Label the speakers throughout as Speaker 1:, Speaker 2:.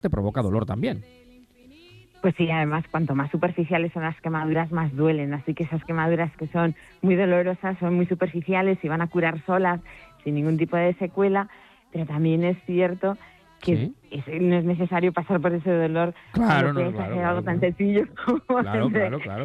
Speaker 1: te provoca dolor también.
Speaker 2: Pues sí, además, cuanto más superficiales son las quemaduras, más duelen. Así que esas quemaduras que son muy dolorosas, son muy superficiales y van a curar solas, sin ningún tipo de secuela. Pero también es cierto que no es necesario pasar por ese dolor.
Speaker 1: Claro,
Speaker 2: puedes hacer algo tan sencillo como...
Speaker 1: Claro.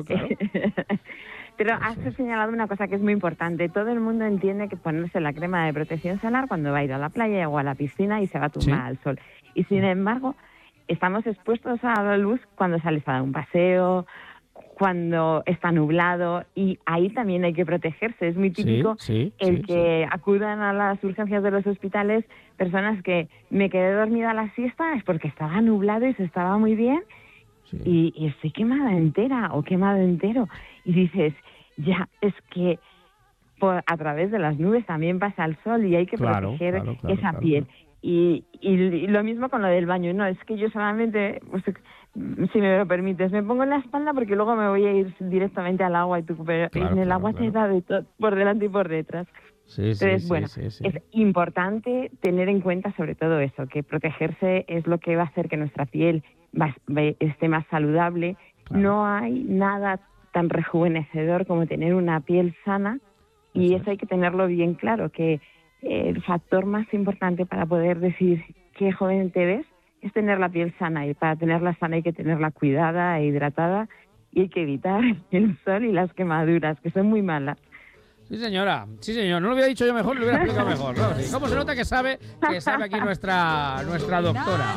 Speaker 2: Pero has señalado una cosa que es muy importante. Todo el mundo entiende que ponerse la crema de protección solar cuando va a ir a la playa o a la piscina y se va a tumbar al sol. Y sin embargo, estamos expuestos a la luz cuando sales a dar un paseo, cuando está nublado, y ahí también hay que protegerse. Es muy típico que acudan a las urgencias de los hospitales personas que me quedé dormida a la siesta es porque estaba nublado y se estaba muy bien y estoy quemada entera o quemado entero. Y dices, ya, es que a través de las nubes también pasa el sol y hay que proteger esa piel. Y lo mismo con lo del baño. No, es que yo solamente, pues, si me lo permites, me pongo en la espalda porque luego me voy a ir directamente al agua pero en el agua se da de todo, por delante y por detrás. Entonces, es importante tener en cuenta sobre todo eso, que protegerse es lo que va a hacer que nuestra piel esté más saludable. No hay nada tan rejuvenecedor como tener una piel sana, y eso hay que tenerlo bien claro, que el factor más importante para poder decir qué joven te ves es tener la piel sana, y para tenerla sana hay que tenerla cuidada e hidratada, y hay que evitar el sol y las quemaduras, que son muy malas.
Speaker 1: Sí, señora. No lo hubiera dicho yo mejor, lo hubiera explicado mejor, ¿no? Sí. ¿Cómo se nota que sabe aquí nuestra doctora?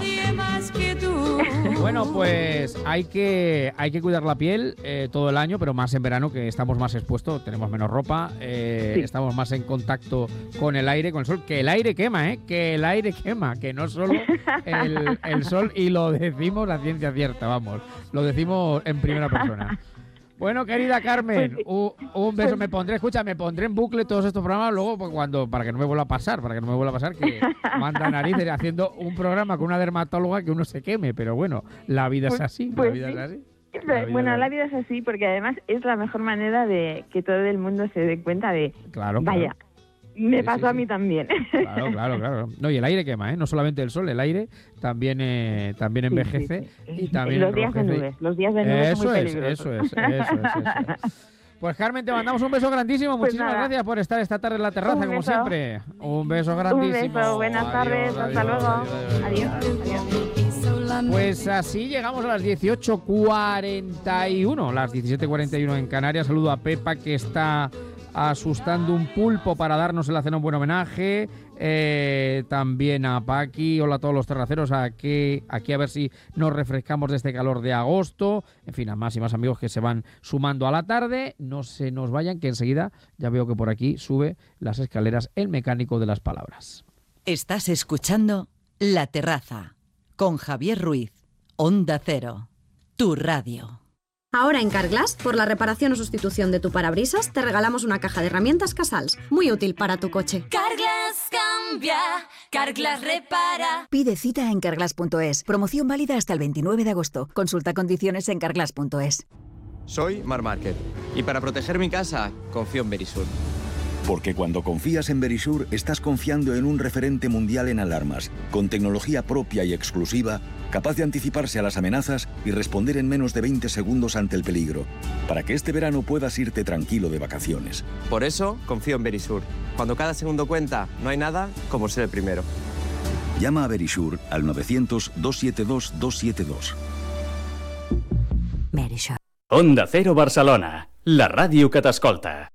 Speaker 1: Bueno, pues hay que cuidar la piel todo el año, pero más en verano, que estamos más expuestos, tenemos menos ropa, estamos más en contacto con el aire, con el sol, que el aire quema, que el aire quema, que no solo el sol, y lo decimos a ciencia cierta, vamos, lo decimos en primera persona. Bueno, querida Carmen, un beso. Me pondré en bucle todos estos programas luego para que no me vuelva a pasar, que manda narices haciendo un programa con una dermatóloga que uno se queme, pero bueno, la vida es así,
Speaker 2: la vida es así porque además es la mejor manera de que todo el mundo se dé cuenta de, vaya, me pasó a mí también.
Speaker 1: Claro. No, y el aire quema, no solamente el sol, el aire también envejece y también
Speaker 2: los días de nubes son muy peligrosos.
Speaker 1: Eso es. Pues Carmen, te mandamos un beso grandísimo. Muchísimas gracias por estar esta tarde en la terraza, como siempre. Un beso grandísimo.
Speaker 2: Un beso, buenas tardes, hasta luego. Adiós.
Speaker 1: Pues así llegamos a las 18:41, las 17:41 en Canarias. Saludo a Pepa, que está asustando un pulpo para darnos en la cena un buen homenaje, también a Paqui, hola a todos los terraceros, aquí a ver si nos refrescamos de este calor de agosto, en fin, a más y más amigos que se van sumando a la tarde. No se nos vayan, que enseguida ya veo que por aquí sube las escaleras el mecánico de las palabras.
Speaker 3: Estás escuchando La Terraza con Javier Ruiz, Onda Cero, tu radio.
Speaker 4: Ahora en Carglass, por la reparación o sustitución de tu parabrisas, te regalamos una caja de herramientas Casals, muy útil para tu coche.
Speaker 5: Carglass cambia, Carglass repara.
Speaker 6: Pide cita en carglass.es. Promoción válida hasta el 29 de agosto. Consulta condiciones en carglass.es.
Speaker 7: Soy Marc Márquez y para proteger mi casa confío en Verisur.
Speaker 8: Porque cuando confías en Verisur, estás confiando en un referente mundial en alarmas, con tecnología propia y exclusiva, capaz de anticiparse a las amenazas y responder en menos de 20 segundos ante el peligro, para que este verano puedas irte tranquilo de vacaciones.
Speaker 7: Por eso confío en Verisur. Cuando cada segundo cuenta, no hay nada como ser el primero.
Speaker 8: Llama a Verisur al 900-272-272.
Speaker 6: Verisur.
Speaker 9: Onda Cero Barcelona, la ràdio que t'escolta.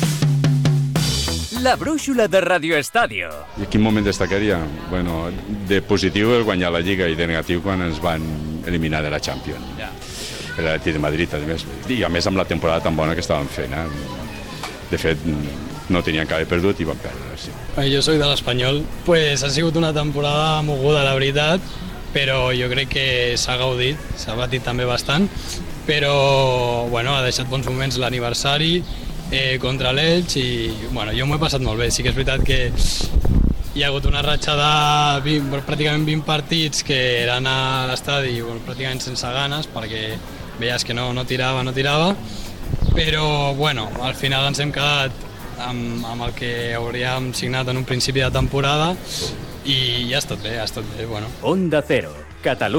Speaker 9: La brúixola de Radio Estadio.
Speaker 10: I quin moment destacaria? Bueno, de positiu el guanyar la Lliga i de negatiu quan ens van eliminar de la Champions. L'Atlètic de Madrid, a més. I a més amb la temporada tan bona que estaven fent. De fet, no tenien que haver perdut i van perdre. Sí.
Speaker 11: Jo soy de l'Espanyol. Pues ha sigut una temporada moguda, la veritat, però jo crec que s'ha gaudit, s'ha batit també bastant, però bueno, ha deixat bons moments l'aniversari, contra l'Elx i bueno, jo m'ho he passat molt bé. Sí que és veritat que hi ha hagut una ratxa de pràcticament 20 partits que eren a l'estadi pràcticament sense ganes perquè veies que no tirava, però bueno, al final ens hem quedat amb el que hauríem signat en un principi de temporada i ja ha estat bé, bueno.
Speaker 9: Onda Cero, Catalunya.